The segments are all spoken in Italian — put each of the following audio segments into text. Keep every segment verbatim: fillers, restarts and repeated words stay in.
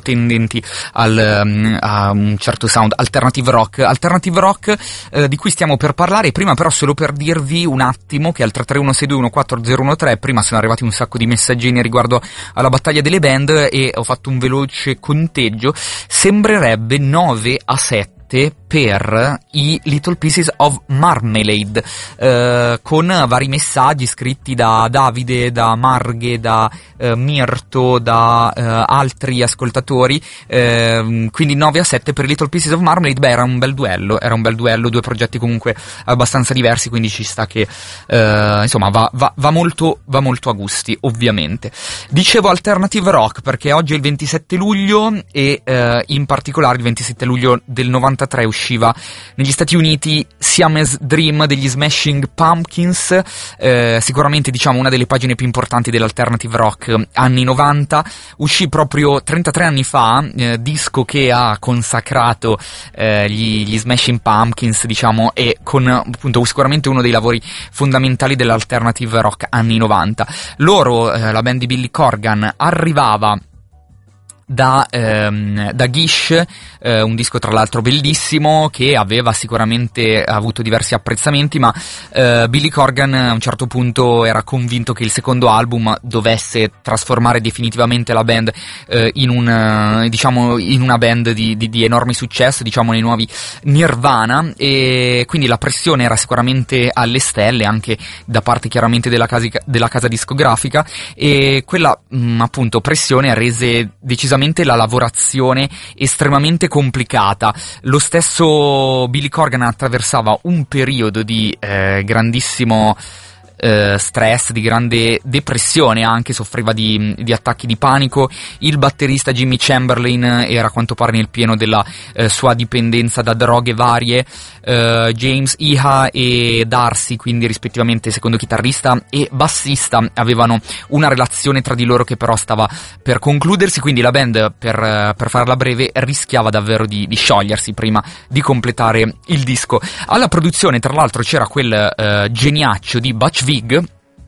tendenti al, um, a un certo sound alternative rock, alternative rock eh, di cui stiamo per parlare. Prima però solo per dirvi un attimo che al tre tre uno sei due uno quattro zero uno tre prima sono arrivati un sacco di messaggini riguardo alla battaglia delle band e ho fatto un veloce conteggio, sembrerebbe nove a sette per i Little Pieces of Marmalade, eh, con vari messaggi scritti da Davide, da Marghe, da eh, Mirto, da eh, altri ascoltatori, eh, quindi nove a sette per i Little Pieces of Marmalade. Beh, era un bel duello, era un bel duello, due progetti comunque abbastanza diversi, quindi ci sta che eh, insomma va, va, va molto va molto a gusti, ovviamente. Dicevo alternative rock perché oggi è il ventisette luglio e eh, in particolare il ventisette luglio del novantatré usciva negli Stati Uniti Siamese Dream degli Smashing Pumpkins, eh, sicuramente diciamo una delle pagine più importanti dell'alternative rock anni novanta. Uscì proprio trentatré anni fa, eh, disco che ha consacrato eh, gli, gli Smashing Pumpkins, diciamo, e con appunto sicuramente uno dei lavori fondamentali dell'alternative rock anni novanta. Loro, eh, la band di Billy Corgan, arrivava da, ehm, da Gish, eh, un disco tra l'altro bellissimo che aveva sicuramente avuto diversi apprezzamenti, ma eh, Billy Corgan a un certo punto era convinto che il secondo album dovesse trasformare definitivamente la band eh, in un diciamo in una band di, di, di enorme successo, diciamo nei nuovi Nirvana, e quindi la pressione era sicuramente alle stelle anche da parte chiaramente della casa, della casa discografica, e quella mh, appunto pressione rese decisamente la lavorazione estremamente complicata. Lo stesso Billy Corgan attraversava un periodo di eh, grandissimo Uh, stress, di grande depressione, anche soffriva di, di attacchi di panico. Il batterista Jimmy Chamberlain era a quanto pare nel pieno della uh, sua dipendenza da droghe varie. uh, James Iha e Darcy, quindi rispettivamente secondo chitarrista e bassista, avevano una relazione tra di loro che però stava per concludersi, quindi la band, per, uh, per farla breve, rischiava davvero di, di sciogliersi prima di completare il disco. Alla produzione tra l'altro c'era quel uh, geniaccio di Butch Vig,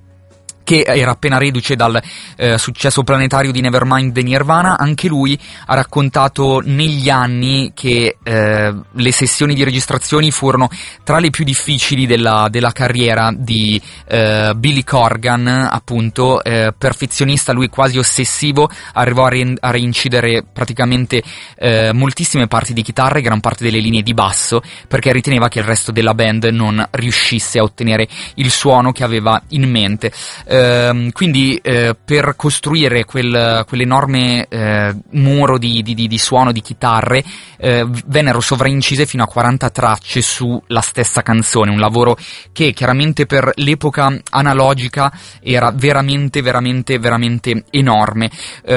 che era appena reduce dal eh, successo planetario di Nevermind the Nirvana. Anche lui ha raccontato negli anni che eh, le sessioni di registrazioni furono tra le più difficili della, della carriera di eh, Billy Corgan, appunto, eh, perfezionista, lui quasi ossessivo, arrivò a, re- a reincidere praticamente eh, moltissime parti di chitarra e gran parte delle linee di basso, perché riteneva che il resto della band non riuscisse a ottenere il suono che aveva in mente. Uh, quindi uh, per costruire quel, quell'enorme uh, muro di, di, di suono di chitarre uh, vennero sovraincise fino a quaranta tracce sulla stessa canzone, un lavoro che chiaramente per l'epoca analogica era veramente veramente veramente enorme.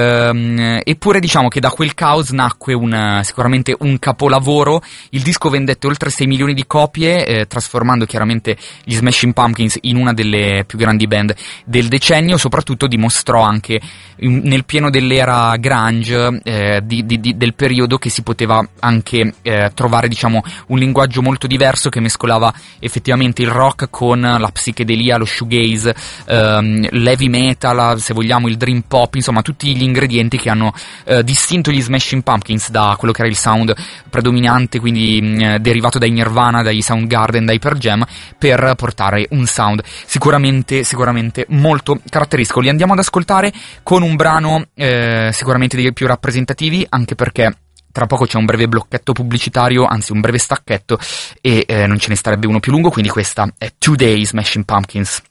Uh, eppure diciamo che da quel caos nacque un, sicuramente un capolavoro. Il disco vendette oltre sei milioni di copie, eh, trasformando chiaramente gli Smashing Pumpkins in una delle più grandi band del decennio. Soprattutto dimostrò anche in, nel pieno dell'era grunge eh, di, di, di, del periodo che si poteva anche eh, trovare diciamo un linguaggio molto diverso che mescolava effettivamente il rock con la psichedelia, lo shoegaze, ehm, l'heavy metal, se vogliamo il dream pop, insomma tutti gli ingredienti che hanno eh, distinto gli Smashing Pumpkins da quello che era il sound predominante, quindi mh, derivato dai Nirvana, dai Soundgarden, dai Pearl Jam, per portare un sound sicuramente sicuramente molto caratteristico. Li andiamo ad ascoltare con un brano eh, sicuramente dei più rappresentativi, anche perché tra poco c'è un breve blocchetto pubblicitario, anzi un breve stacchetto, e eh, non ce ne starebbe uno più lungo, quindi questa è Two Days Smashing Pumpkins.